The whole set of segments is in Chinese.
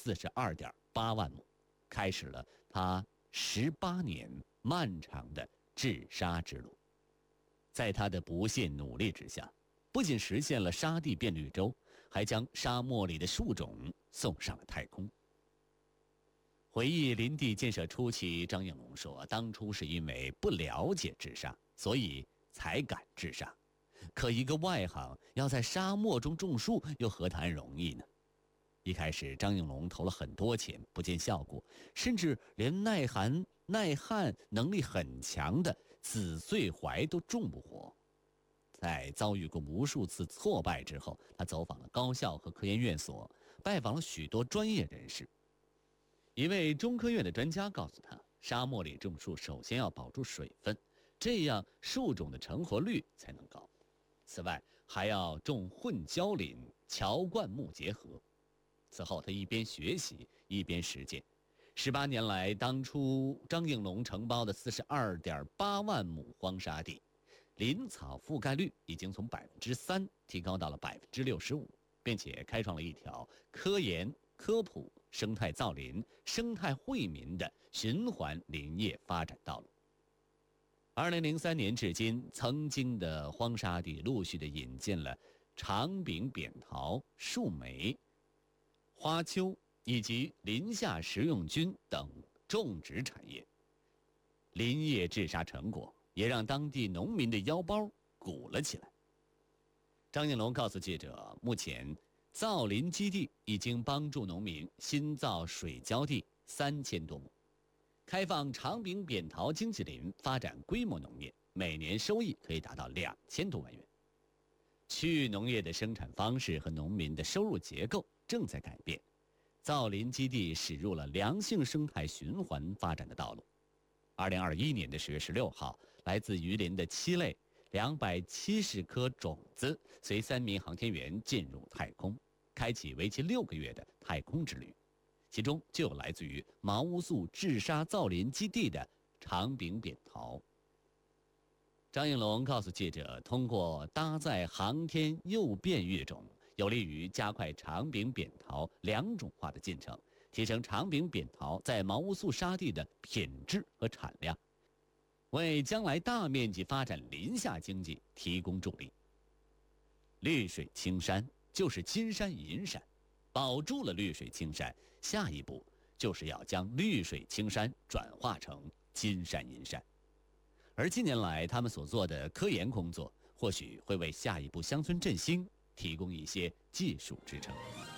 42.8万亩，开始了他18年漫长的治沙之路。在他的不懈努力之下，不仅实现了沙地变绿洲，还将沙漠里的树种送上了太空。回忆林地建设初期，张应龙说，当初是因为不了解治沙，所以才敢治沙。可一个外行要在沙漠中种树，又何谈容易呢？一开始张应龙投了很多钱，不见效果，甚至连耐寒耐旱能力很强的紫穗槐都种不活。在遭遇过无数次挫败之后，他走访了高校和科研院所，拜访了许多专业人士。一位中科院的专家告诉他，沙漠里种树首先要保住水分，这样树种的成活率才能高。此外，还要种混交林，乔灌木结合。此后，他一边学习一边实践。18年来，当初张应龙承包的42.8万亩荒沙地，林草覆盖率已经从3%提高到了65%，并且开创了一条科研、科普、生态造林、生态惠民的循环林业发展道路。2003年至今，曾经的荒沙地陆续的引进了长柄扁桃、树莓、花楸以及林下食用菌等种植产业。林业治沙成果也让当地农民的腰包鼓了起来。张应龙告诉记者，目前造林基地已经帮助农民新造水浇地3000多亩，开放长柄扁桃经济林发展规模农业，每年收益可以达到2000多万元。区域农业的生产方式和农民的收入结构正在改变，造林基地驶入了良性生态循环发展的道路。2021年10月16号，来自榆林的7类270颗种子随3名航天员进入太空，开启为期6个月的太空之旅，其中就有来自于毛乌素治沙造林基地的长柄扁桃。张应龙告诉记者，通过搭载航天诱变育种，有利于加快长柄扁桃两种化的进程，提升长柄扁桃在毛乌素沙地的品质和产量，为将来大面积发展林下经济提供助力。绿水青山就是金山银山，保住了绿水青山，下一步就是要将绿水青山转化成金山银山。而近年来他们所做的科研工作，或许会为下一步乡村振兴提供一些技术支撑。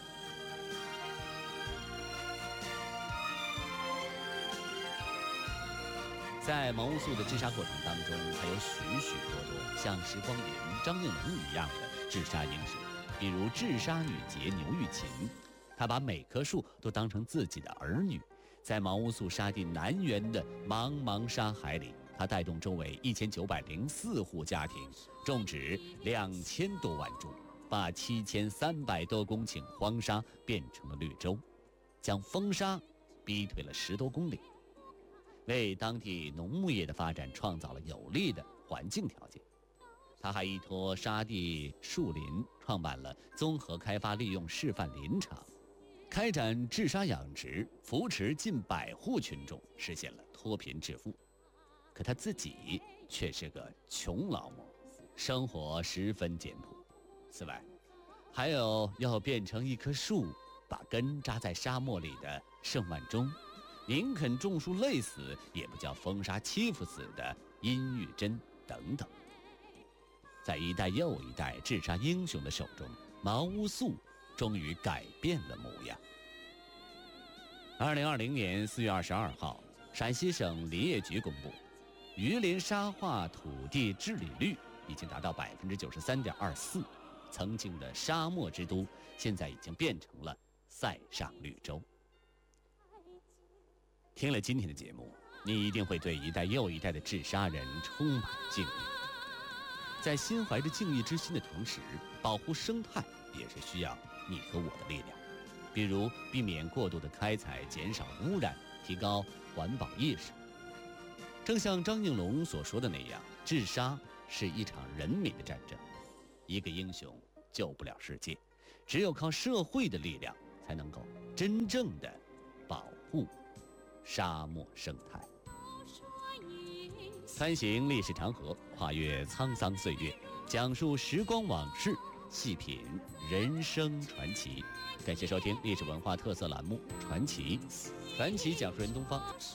在毛乌素的治沙过程当中，还有许许多多像时光林、张应龙一样的治沙英雄，比如治沙女杰牛玉琴，她把每棵树都当成自己的儿女，在毛乌素沙地南缘的茫茫沙海里，她带动周围1904户家庭种植2000多万株，把7300多公顷荒沙变成了绿洲，将风沙逼退了10多公里，为当地农牧业的发展创造了有利的环境条件。他还依托沙地树林，创办了综合开发利用示范林场，开展治沙养殖，扶持近100户群众，实现了脱贫致富。可他自己却是个穷老母，生活十分简朴。此外，还有要变成一棵树，把根扎在沙漠里的盛万忠，宁肯种树累死，也不叫风沙欺负死的殷玉珍等等。在一代又一代治沙英雄的手中，毛乌素终于改变了模样。2020年4月22号，陕西省林业局公布，榆林沙化土地治理率已经达到93.24%，曾经的沙漠之都，现在已经变成了塞上绿洲。听了今天的节目，你一定会对一代又一代的治沙人充满敬意。在心怀着敬意之心的同时，保护生态也是需要你和我的力量。比如避免过度的开采，减少污染，提高环保意识。正像张应龙所说的那样，治沙是一场人民的战争，一个英雄救不了世界，只有靠社会的力量才能够真正的保护沙漠生态。穿行历史长河，跨越沧桑岁月，讲述时光往事，细品人生传奇。感谢收听历史文化特色栏目《传奇》，传奇讲述人东方。